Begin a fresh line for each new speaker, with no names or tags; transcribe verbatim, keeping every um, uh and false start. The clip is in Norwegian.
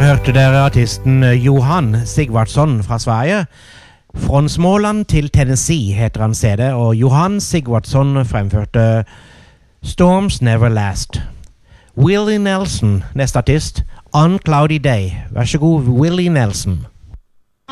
hørte dere artisten Johan Sigvardsson fra Sverige. Från Småland til Tennessee heter han C D, og Johan Sigvardsson fremførte Storms Never Last. Willie Nelson, neste artist, On Cloudy Day. Vær så god, Willie Nelson.